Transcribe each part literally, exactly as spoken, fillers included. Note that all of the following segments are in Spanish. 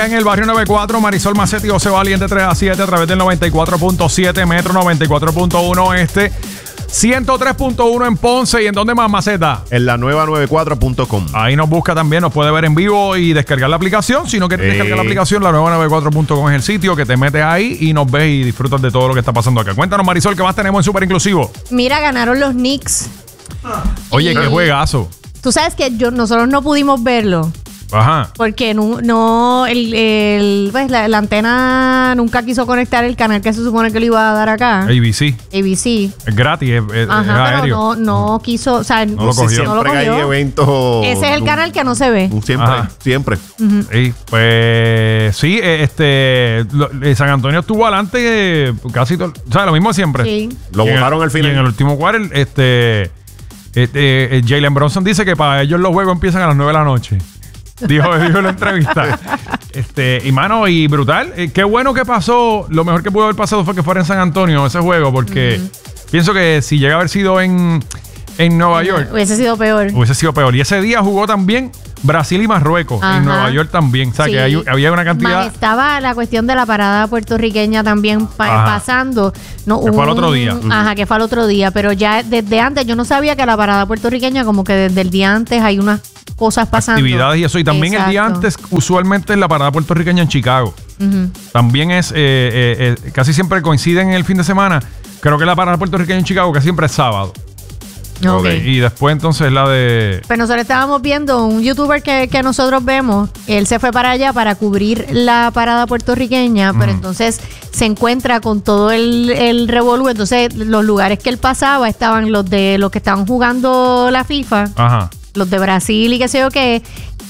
En el barrio noventa y cuatro, Marisol Macetti y José Valiente tres a siete a través del noventa y cuatro punto siete Metro, noventa y cuatro punto uno Este, ciento tres punto uno en Ponce. ¿Y en dónde más, Maceta? En la nueva noventa y cuatro punto com. Ahí nos busca también, nos puede ver en vivo y descargar la aplicación. Si no quieres Eh. descargar la aplicación, la nueva noventa y cuatro punto com es el sitio que te metes ahí y nos ves y disfrutas de todo lo que está pasando acá. Cuéntanos, Marisol, ¿qué más tenemos en Super Inclusivo? Mira, ganaron los Knicks. Oye, Y- qué juegazo. Tú sabes que yo, nosotros no pudimos verlo. Ajá. Porque no, no el, el- pues, la, la antena nunca quiso conectar el canal que se supone que le iba a dar acá. A B C. A B C. Es gratis, es, es- es Ajá, pero aéreo. no, no quiso, o sea, No lo cogió. Siempre no lo que hay cogió. eventos. Ese es el canal que no se ve. Siempre, Ajá. siempre. Sí, pues sí, eh, este lo- eh, San Antonio estuvo adelante eh, casi todo, o sea, lo mismo siempre. Sí. Lo Y en votaron el- al final. Y en el último quarter, este, este eh, Jalen Bronson dice que para ellos los juegos empiezan a las nueve de la noche. Dijo, dijo en la entrevista. Este, y mano, y brutal. Eh, qué bueno que pasó. Lo mejor que pudo haber pasado fue que fuera en San Antonio ese juego, porque pienso que si llega a haber sido en, en Nueva York, Hubiese sido peor. hubiese sido peor. Y ese día jugó también Brasil y Marruecos. Ajá. En Nueva York también. O sea, Sí. que hay- había una Más cantidad. estaba la cuestión de la parada puertorriqueña también pa- Ajá. pasando. No, Que fue al un- otro día. Ajá, que fue al otro día. Pero ya desde antes, yo no sabía que la parada puertorriqueña, como que desde el día antes hay unas cosas pasando. Actividades y eso. Y también el día Exacto. antes, usualmente en la parada puertorriqueña en Chicago. Ujú. También es, eh, eh, eh, casi siempre coinciden en el fin de semana. Creo que la parada puertorriqueña en Chicago, que siempre es sábado. Ok. Y después entonces la de... Pues nosotros estábamos viendo un youtuber que, que nosotros vemos, él se fue para allá para cubrir la parada puertorriqueña, pero entonces se encuentra con todo el, el revolú. Entonces los lugares que él pasaba estaban los de los que estaban jugando la FIFA, Ajá. los de Brasil y qué sé yo qué.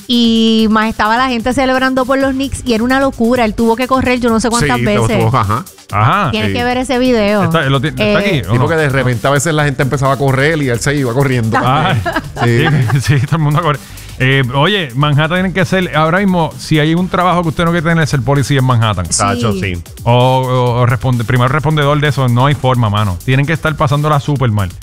Y más estaba la gente celebrando por los Knicks y era una locura. Él tuvo que correr yo no sé cuántas Sí, veces. lo- ajá. Ajá. Tienes sí. que ver ese video. Está, lo ti- está Eh, aquí. ¿o Sí, no? porque de repente a veces la gente empezaba a correr y él se iba corriendo. Ah, Sí. sí, sí, todo el mundo corre. Eh, oye, Manhattan tiene que ser, ahora mismo, si hay un trabajo que usted no quiere tener, es ser policía en Manhattan. Tacho, Sí. sí. O, o- o responde, primero respondedor de eso, no hay forma, mano. Tienen que estar pasándola súper mal.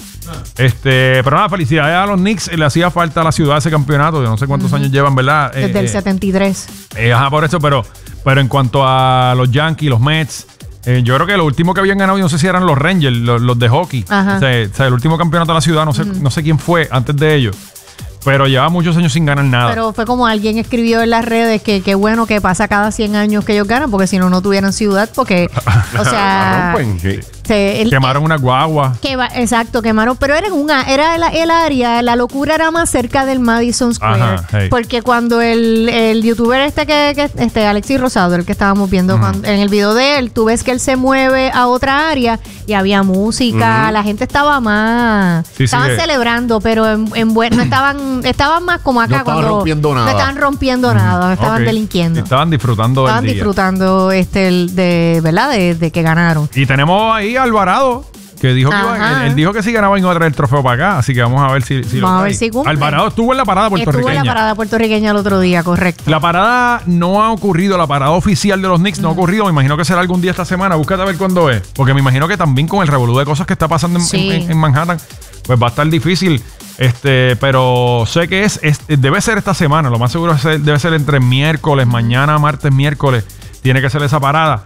Este, pero nada, felicidades a los Knicks. Le hacía falta a la ciudad ese campeonato. Yo no sé cuántos años llevan, ¿verdad? Desde Eh, el eh, setenta y tres. eh, ajá, por eso, pero, pero en cuanto a los Yankees, los Mets, eh, yo creo que lo último que habían ganado, yo no sé si eran los Rangers, los, los de hockey. Ajá. O sea, o sea, el último campeonato de la ciudad, no sé, no sé quién fue antes de ellos. Pero lleva muchos años sin ganar nada. Pero fue como alguien escribió en las redes que qué bueno que pasa cada cien años que ellos ganan, porque si no, no tuvieran ciudad, porque, o La sea, rompen, sí. se- el- Quemaron una guagua. que va- exacto, quemaron, pero era, en una, era el, el área, la locura era más cerca del Madison Square, Ajá, hey. porque cuando el, el youtuber este que, que este Alexis Rosado, el que estábamos viendo cuando- en el video de él, tú ves que él se mueve a otra área y había música, la gente estaba más, Sí, sí, estaban eh. celebrando, pero en, en buen- no estaban, estaban más como acá No estaban cuando rompiendo nada. no estaban rompiendo nada, estaban Ok. delinquiendo. Estaban disfrutando Estaban del día. disfrutando este el de, ¿verdad? De, de que ganaron. Y tenemos ahí a Alvarado, que dijo que iba- Ajá. él, él dijo que si ganaba iba a traer el trofeo para acá, así que vamos a ver si, si lo Vamos a ver trae. si cumple. Alvarado estuvo en la parada Estuvo en puertorriqueña. la parada puertorriqueña el otro día, correcto. La parada no ha ocurrido, la parada oficial de los Knicks no ha ocurrido. Me imagino que será algún día esta semana. Búscate a ver cuándo es. Porque me imagino que también con el revolú de cosas que está pasando en, Sí. en- en Manhattan, pues va a estar difícil. Este, pero sé que es, es- debe ser esta semana. Lo más seguro es ser- debe ser entre miércoles, mañana, martes, miércoles. Tiene que ser esa parada.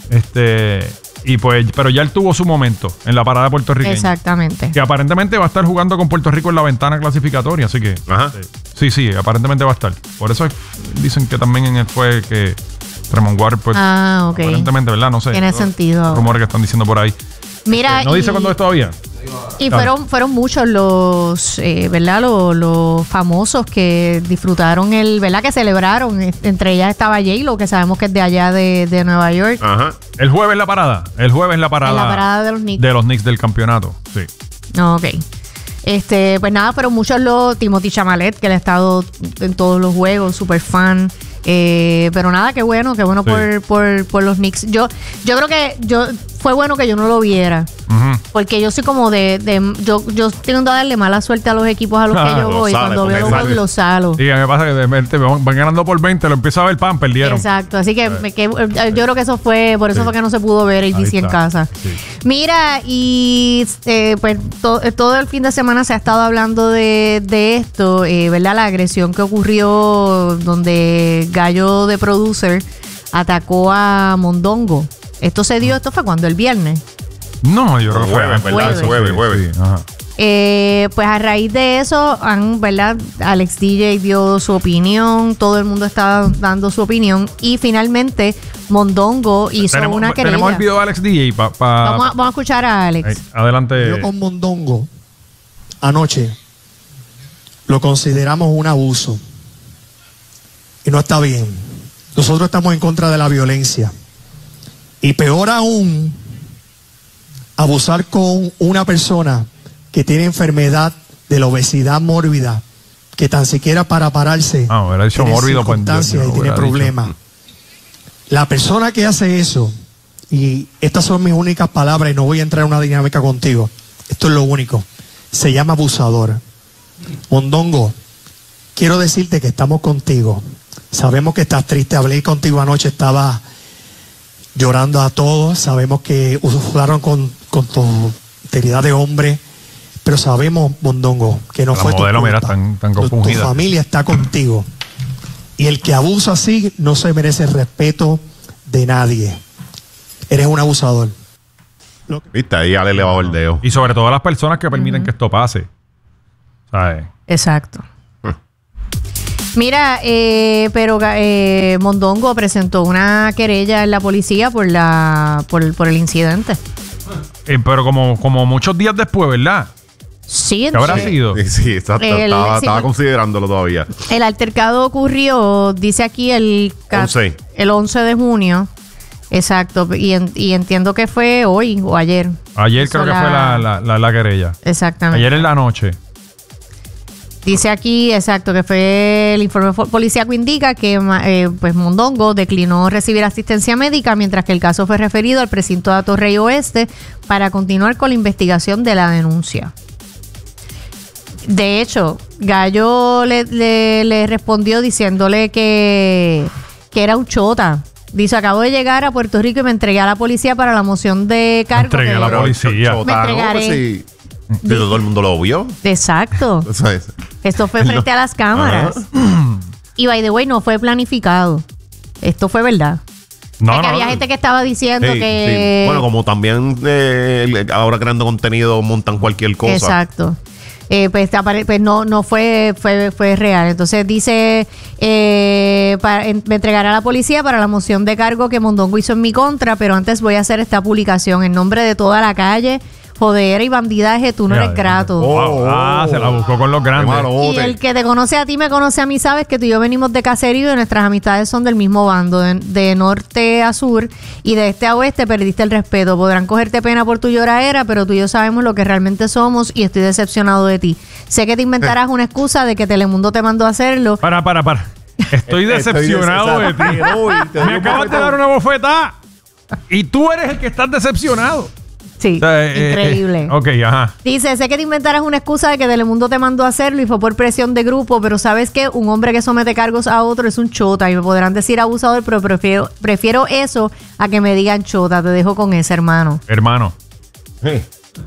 Este, y pues, pero ya él tuvo su momento en la parada puertorriqueña. Exactamente. Que aparentemente va a estar jugando con Puerto Rico en la ventana clasificatoria, así que Ajá. sí, sí, aparentemente va a estar. Por eso dicen que también en él fue que Tremont Waters, pues Ah, ok. aparentemente, ¿verdad? No sé. Tiene Los sentido. rumores que están diciendo por ahí. Mira, ¿No y, dice cuándo es todavía? y fueron, fueron muchos los, eh, ¿verdad? Los, los famosos que disfrutaron el, ¿verdad? Que celebraron. Entre ellas estaba J-Lo, que sabemos que es de allá de, de Nueva York. Ajá. El jueves la parada. El jueves la parada. En la parada de los Knicks. De los Knicks del campeonato. Sí. Ok. Este, pues nada, fueron muchos los Timothy Chamalet, que le ha estado en todos los juegos, súper fan. Eh, pero nada, qué bueno, qué bueno Sí. por, por, por los Knicks. Yo, yo creo que yo fue bueno que yo no lo viera. Ujú. Porque yo soy como de, de yo, yo tiendo a darle mala suerte a los equipos a los Ah, que yo lo voy. sale, Cuando veo los porque juegos los salo. Y me pasa que de repente van van ganando por veinte, lo empiezo a ver, pam, perdieron. Exacto, así que, me, que eh, yo creo que eso fue, por eso Sí. fue que no se pudo ver el Ahí D C en está. casa. Sí. Mira, y eh, pues to- todo el fin de semana se ha estado hablando de, de esto, eh, ¿verdad? La agresión que ocurrió donde Gallo de Producer atacó a Mondongo. Esto se dio, esto fue cuando, el viernes. No, yo creo que fue Jueves, antes. ¿verdad? Jueves. Jueves, jueves. Sí, ajá. Eh, pues a raíz de eso, han, ¿verdad? Alex D J dio su opinión, todo el mundo estaba dando su opinión y finalmente Mondongo hizo tenemos, una querella. tenemos el video de Alex D J para... Vamos a, vamos a escuchar a Alex. adelante. Yo con Mondongo anoche lo consideramos un abuso y no está bien. Nosotros estamos en contra de la violencia y peor aún, abusar con una persona que tiene enfermedad de la obesidad mórbida, que tan siquiera para pararse Ah, hubiera dicho tiene mórbido, pues, circunstancias yo- yo y tiene hubiera dicho. problemas. La persona que hace eso, y estas son mis únicas palabras y no voy a entrar en una dinámica contigo, esto es lo único, se llama abusador. Mondongo, quiero decirte que estamos contigo. Sabemos que estás triste, hablé contigo anoche, estaba llorando a todos, sabemos que usaron con, con tu integridad de hombre, pero sabemos, Mondongo, que no La fue tu modelo, culpa. mira, tan- tan Tu- tu compungida. familia está contigo. Y el que abusa así no se merece el respeto de nadie. Eres un abusador. Lo que- Viste, ahí Ale le bajó el dedo. Y sobre todo a las personas que permiten que esto pase. ¿Sabes? Exacto. Mira, eh, pero eh, Mondongo presentó una querella en la policía por la por, por el incidente. Eh, pero como, como muchos días después, ¿verdad? Sí, ¿Qué habrá entonces, sido? Sí, sí, exacto. El- estaba, sí, estaba pues- considerándolo todavía. el altercado ocurrió, dice aquí, el, ca- once. el once de junio. Exacto. Y, en- y entiendo que fue hoy o ayer. Ayer Hizo creo que fue la, la, la, la querella. Exactamente. Ayer en la noche. Dice aquí, exacto, que fue el informe fo- policíaco indica que ma- eh, pues Mondongo declinó recibir asistencia médica mientras que el caso fue referido al precinto de Atorrey Oeste para continuar con la investigación de la denuncia. De hecho, Gallo le, le- le respondió diciéndole que, que era un chota. Dice, acabo de llegar a Puerto Rico y me entregué a la policía para la moción de cargo. entregué que- a la Pero, policía. cho- chota, Me ¿no? entregaré. Pues sí. Sí, todo el mundo lo vio. Exacto. O sea, es- Esto fue frente a las cámaras. Y by the way, no fue planificado. Esto fue verdad. No, Es que no. había gente que estaba diciendo sí, que... sí. Bueno, como también eh, ahora creando contenido montan cualquier cosa. Exacto. Eh, pues, apare- pues no, no fue, fue, fue real. Entonces dice, eh, para- en- me entregará a la policía para la moción de cargo que Mondongo hizo en mi contra, pero antes voy a hacer esta publicación en nombre de toda la calle. Joder y bandidaje, tú no Mira, eres grato. Wow. Ah, se la buscó con los Qué grandes. malo. Y el que te conoce a ti me conoce a mí, sabes que tú y yo venimos de caserío y nuestras amistades son del mismo bando, de, de norte a sur y de este a oeste perdiste el respeto. Podrán cogerte pena por tu lloradera, pero tú y yo sabemos lo que realmente somos y estoy decepcionado de ti. Sé que te inventarás una excusa de que Telemundo te mandó a hacerlo. Para, para, para. Estoy decepcionado de ti. Me acabas de dar una bofetada y tú eres el que estás decepcionado. Sí, O sea, eh, increíble. eh, ok, ajá. Dice, sé que te inventarás una excusa de que Telemundo te mandó a hacerlo y fue por presión de grupo, pero sabes que un hombre que somete cargos a otro es un chota y me podrán decir abusador, pero prefiero, prefiero eso a que me digan chota. Te dejo con ese, hermano. Hermano. Sí.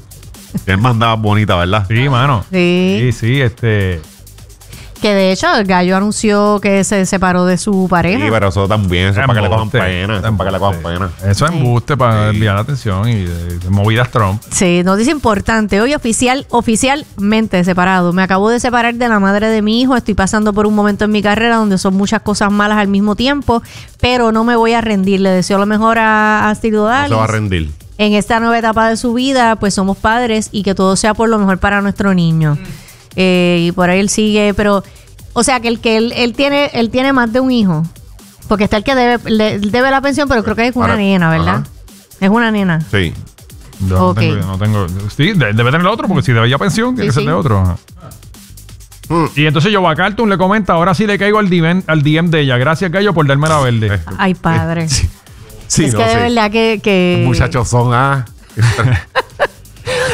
Él mandaba bonita, ¿verdad? Sí, mano. Sí. Sí, sí, este. Que de hecho el Gallo anunció que se separó de su pareja. Sí, pero eso también, eso es para que le cojan Embuste. pena. Eso es para que le cojan pena. Eso es Sí. embuste para desviar la atención y de, de movidas Trump. Sí, noticia importante. Hoy oficial, oficialmente separado. Me acabo de separar de la madre de mi hijo. Estoy pasando por un momento en mi carrera donde son muchas cosas malas al mismo tiempo, pero no me voy a rendir. Le deseo lo mejor a Astrid No Odalis. se va a rendir. En esta nueva etapa de su vida, pues somos padres y que todo sea por lo mejor para nuestro niño. Eh, y por ahí él sigue, pero, o sea, que el que él, él tiene, él tiene más de un hijo. Porque está el que debe, le- debe la pensión, pero creo que es una Ahora- nena, ¿verdad? ajá. Es una nena. Sí. Yo Ok. no, tengo, yo no tengo. Sí, de- debe tener otro, porque si debía pensión, tiene Sí, que ser sí. de otro. Ajá. Mm. Y entonces Joe Cartoon le comenta, ahora sí le caigo al D M, al D M de ella. Gracias, Gallo, por darme la verde. Ay, padre. Sí, es no, que de sí. verdad que... que... Los muchachos son ah.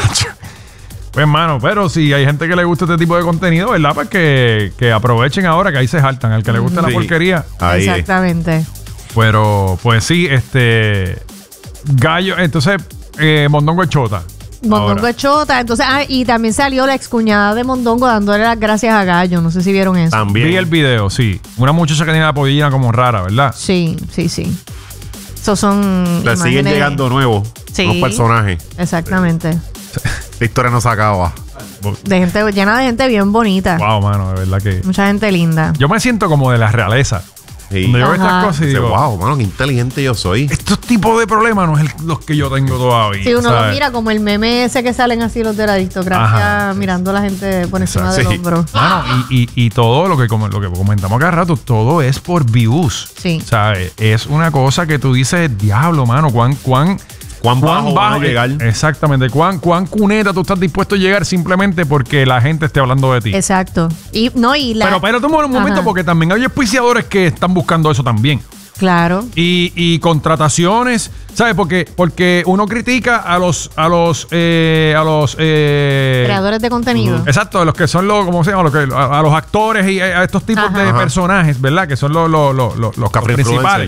Pues, hermano, pero si hay gente que le gusta este tipo de contenido, ¿verdad? Pues que, que aprovechen ahora que ahí se jaltan. Al que le guste Sí. la porquería. Ahí. Exactamente. Pero, pues sí, este. Gallo, entonces, eh, Mondongo es chota. Mondongo Ahora. es chota. Entonces, ah, y también salió la excuñada de Mondongo dándole las gracias a Gallo. No sé si vieron eso. También. Vi el video, sí. Una muchacha que tiene la pollina como rara, ¿verdad? Sí, sí, sí. Esos son. Le siguen imágenes- llegando nuevos. Sí. Los personajes. Exactamente. La historia no se acaba. De gente, llena de gente bien bonita. Wow, mano, de verdad que. Mucha gente linda. Yo me siento como de la realeza. Sí. Cuando yo veo estas Ajá. cosas y Dice, digo, wow, mano, qué inteligente yo soy. estos tipos de problemas no es el- los que yo tengo todavía. Si uno lo ¿sabes? mira como el meme ese que salen así los de la aristocracia Ajá. mirando a la gente por encima Exacto. del Sí. hombro. Mano, y, y, y todo lo que, como- lo que comentamos cada rato, todo es por views. Sí. O sea, es una cosa que tú dices, diablo, mano, cuán, cuán, ¿Cuán bajo van a llegar? Exactamente, cuán, cuán cuneta tú estás dispuesto a llegar simplemente porque la gente esté hablando de ti. Exacto. Y no, y la. Pero espérate un momento, Ajá. porque también hay auspiciadores que están buscando eso también. Claro. Y, y contrataciones, ¿sabes? Porque, porque uno critica a los, a los, eh, a los eh, Creadores de contenido. Exacto, los que son los, ¿cómo se llama? Los que, a, a los actores y a, a estos tipos Ajá. de Ajá. personajes, ¿verdad? Que son los, los, los, los, los Capri principales.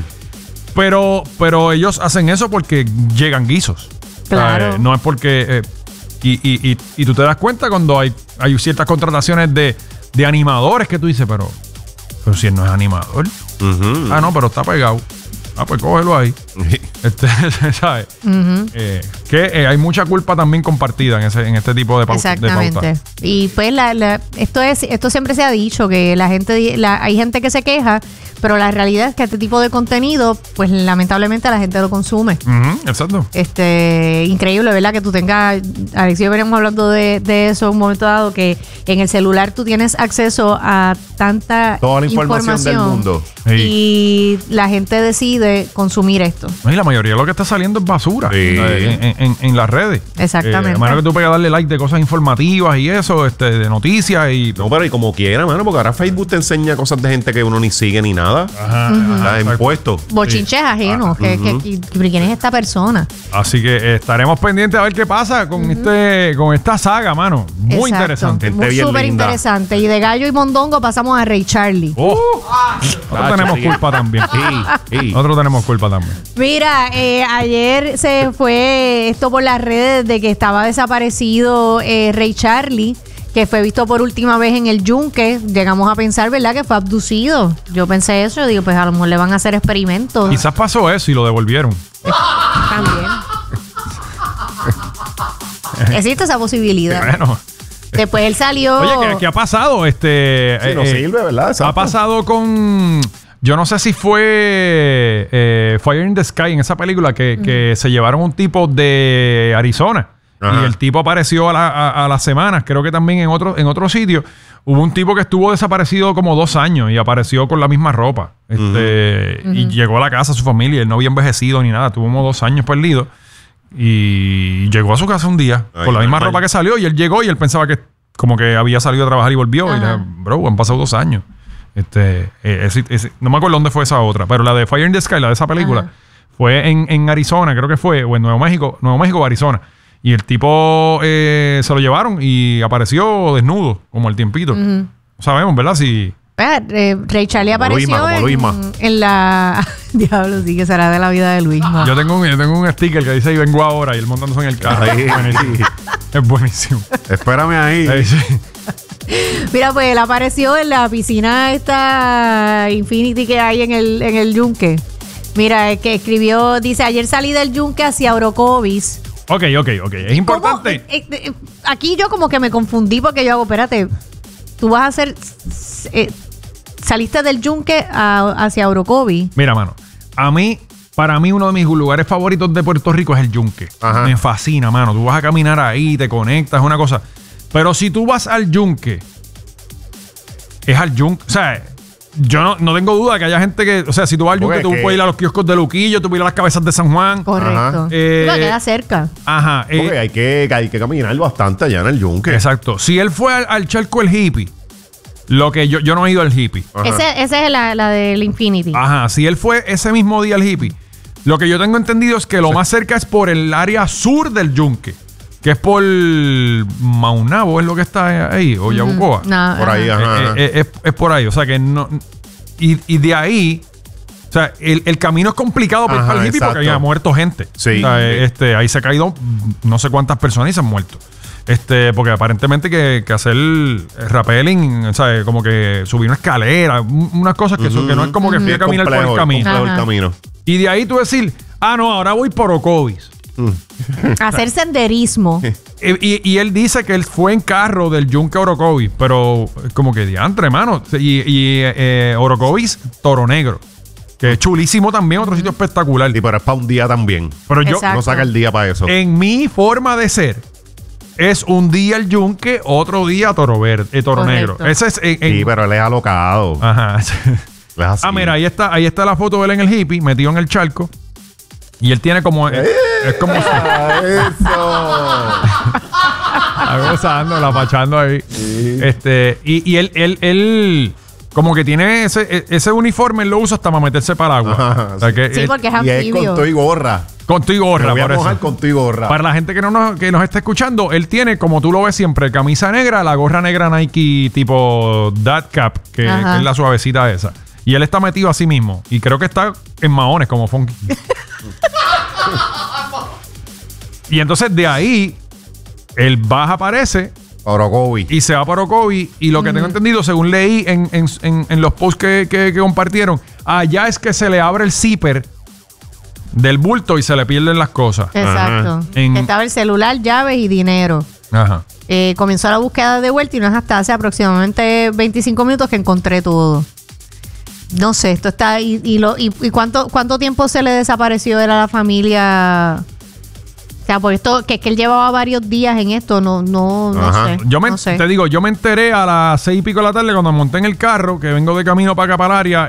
Pero, pero ellos hacen eso porque llegan guisos. Claro. ¿Sabes? No es porque... eh, y, y, y, y tú te das cuenta cuando hay, hay ciertas contrataciones de, de animadores que tú dices, pero, pero si él no es animador. Ujú. Ah, no, pero está pegado. Ah, pues cógelo ahí. Este, ¿sabes? Ujú. Eh, que eh, hay mucha culpa también compartida en, ese, en este tipo de, pau- de Exactamente. pautas. Y pues la, la- esto es esto siempre se ha dicho que la gente di- la, hay gente que se queja, pero la realidad es que este tipo de contenido, pues lamentablemente la gente lo consume. Ujú, exacto. Este, increíble, ¿verdad? Que tú tengas, Alex y yo veníamos hablando de, de eso en un momento dado, que en el celular tú tienes acceso a tanta Toda la información del mundo. Y la gente decide consumir esto. No, y la mayoría de lo que está saliendo es basura Sí. eh, en, en- en las redes. Exactamente. Eh, a menos que tú puedas darle like de cosas informativas y eso, este, de noticias y. No, pero y como quiera, mano, porque ahora Facebook te enseña cosas de gente que uno ni sigue ni nada. Ajá, Está ajá, impuesto. Bochinches ajenos. que, que- que- que- ¿Quién es esta persona? Así que eh, estaremos pendientes a ver qué pasa con este, con esta saga, mano. Muy Exacto. interesante. Gente Muy bien súper linda. interesante. Y de Gallo y Mondongo pasamos a Ray Charlie. Oh, nosotros tenemos sí. culpa también. Sí, sí. Nosotros tenemos culpa también. Mira, eh, ayer se fue esto por las redes de que estaba desaparecido eh, Ray Charlie, que fue visto por última vez en el Yunque. Llegamos a pensar, ¿verdad?, que fue abducido. Yo pensé eso, yo digo, pues a lo mejor le van a hacer experimentos. Quizás pasó eso y lo devolvieron. También. Existe esa posibilidad. Bueno. Después él salió. Oye, ¿qué, qué ha pasado? Este, Sí, no eh, sirve, ¿verdad? Exacto. Ha pasado con. Yo no sé si fue eh, Fire in the Sky en esa película que, que se llevaron un tipo de Arizona. Ajá. Y el tipo apareció a, la- a- a las semanas. Creo que también en otro, en otro sitio. Hubo un tipo que estuvo desaparecido como dos años y apareció con la misma ropa. Este, Y llegó a la casa, a su familia. Él no había envejecido ni nada. Tuvo como dos años perdido. Y llegó a su casa un día Ay, con la misma normal. ropa que salió. Y él llegó y él pensaba que como que había salido a trabajar y volvió. Y Ajá. le, bro, han pasado dos años. Este, eh, ese- ese- no me acuerdo dónde fue esa otra, pero la de Fire in the Sky, la de esa película, Ajá. fue en, en Arizona, creo que fue, o en Nuevo México, Nuevo México o Arizona. Y el tipo eh, se lo llevaron y apareció desnudo, como el tiempito. No sabemos, ¿verdad? Si. Ah, eh, Ray Charlie Como apareció Luisma, como en, Luisma. en la... Diablo, sí que será de la vida de Luisma. Yo tengo un, yo tengo un sticker que dice y vengo ahora y él montándose en el carro. Ay. Es buenísimo. Es buenísimo. Espérame ahí. Eh, sí. Mira, pues él apareció en la piscina esta Infinity que hay en el, en el Yunque. Mira, es que escribió, dice, ayer salí del Yunque hacia Orocovis. Ok, ok, ok. Es importante. ¿Cómo? Eh, eh, aquí yo como que me confundí porque yo hago, espérate, tú vas a hacer... eh, saliste del Yunque a- hacia Orocovis. Mira, mano, a mí, para mí, uno de mis lugares favoritos de Puerto Rico es el Yunque. Ajá. Me fascina, mano. Tú vas a caminar ahí, te conectas, es una cosa. Pero si tú vas al Yunque, es al Yunque. O sea, yo no, no tengo duda que haya gente que. O sea, si tú vas al Porque Yunque, tú que- puedes ir a los kioscos de Luquillo, tú puedes ir a las cabezas de San Juan. Correcto. Ajá. Eh, Iba a quedar cerca. Ajá. eh, Porque hay que, hay que caminar bastante allá en el yunque. exacto. Si él fue al, al charco el hippie, lo que yo, yo no he ido al hippie. Ajá. Ese, ese es la, la del Infinity. Ajá, si él fue ese mismo día al hippie, lo que yo tengo entendido es que lo más cerca es por el área sur del Yunque, que es por Maunabo, es lo que está ahí, o Yabucoa. No, Por ahí, ajá. ajá. Eh, eh, es, es por ahí, o sea que no. Y, y de ahí, o sea, el, el camino es complicado para ir Ajá, para el hippie porque exacto. había muerto gente. Sí. O sea, Sí. eh, este, ahí se ha caído mm, no sé cuántas personas y se han muerto. Este, porque aparentemente que, que hacer rappelling, o sea, como que subir una escalera, un- unas cosas que, son, que no es como que fui a Es caminar por complejo, el camino. complejo el Ajá. camino. Y de ahí tú decir, ah, no, ahora voy por Orocovis. Hacer senderismo. Y, y- y él dice que él fue en carro del Yunque a Orocovis, pero como que diantre, mano. Y, y eh, Orocovis, Toro Negro, que es chulísimo también, otro sitio espectacular. Sí, pero es para un día también. Pero yo, Exacto. No saca el día para eso. en mi forma de ser, es un día el Yunque, otro día Toro Verde, eh, Toro Correcto. Negro. Ese es en, en- Sí, pero él es alocado. Ajá. Él es así. Ah, mira, ahí está, ahí está la foto de él en el hippie, metido en el charco. Y él tiene como. Es, es como. Ah, eso. Está gozando, la pachando ahí. Este, y, y él, él, él, como que tiene ese, ese uniforme, él lo usa hasta para meterse para el agua. Ajá, O sea, que Sí, es- porque es Y es con anfibio. tu y gorra. con tu y Te gorra, voy a por mojar eso. con tu y gorra. Para la gente que, no nos, que nos está escuchando, él tiene, como tú lo ves siempre, camisa negra, la gorra negra Nike tipo Dad Cap, que, Ajá. que es la suavecita esa. Y él está metido a sí mismo. Y creo que está en maones como Funky. Y entonces de ahí, él baja, aparece Orocovi. y se va para Orocovi. Y lo que tengo entendido, según leí en, en- en- en los posts que, que- que compartieron, allá es que se le abre el zipper del bulto y se le pierden las cosas. Exacto. Ajá. En- Estaba el celular, llaves y dinero. Ajá. Eh, comenzó la búsqueda de vuelta y no es hasta hace aproximadamente veinticinco minutos que encontré todo. No sé, esto está. ¿Y, y, lo, y, y cuánto, cuánto tiempo se le desapareció él a la familia? O sea, por esto, que es que él llevaba varios días en esto, no, no, no Ajá. sé. Yo me, no sé. te digo, yo me enteré a las seis y pico de la tarde cuando me monté en el carro, que vengo de camino para acá para el área,